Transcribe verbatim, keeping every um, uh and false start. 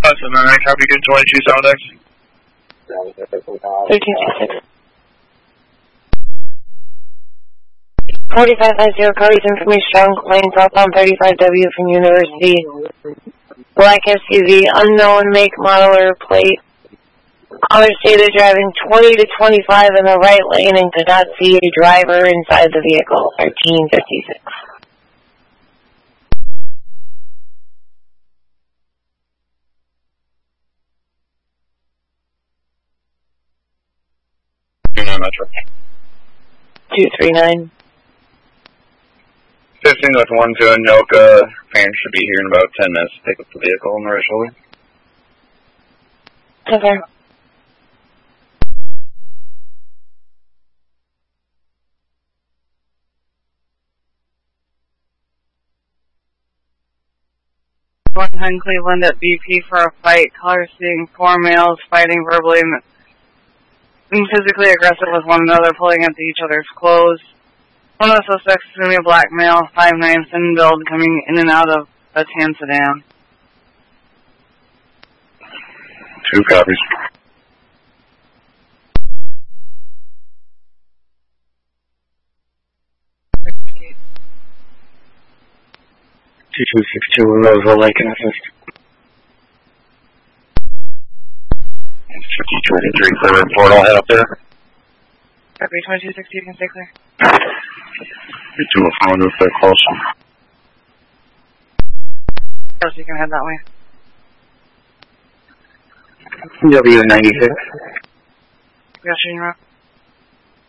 Awesome, all right. Copy, good twenty-two, Solid X. thirteen two six. forty-five five zero, Carly's information, strong claim, southbound thirty-five W from University. Black S U V, unknown make, model, or plate. Caller stated driving twenty to twenty-five in the right lane and could not see a driver inside the vehicle. thirteen fifty-six. Metro. two three nine. fifteen with one two Anoka. Fan should be here in about ten minutes to pick up the vehicle on the right shoulder. Okay. one ten Cleveland at B P for a fight. Caller seeing four males fighting verbally and physically aggressive with one another, pulling at each other's clothes. One of the suspects is going to be a black male, five nine, thin build, coming in and out of a tan sedan. Two copies. two two six two, Roseville, Lincoln Assist. fifty twenty-three for the report, I'll head up there. Copy, twenty-two sixty, you can stay clear. You two will follow if they're close. Yes, you can head that way. W ninety-six. Yes, you're up.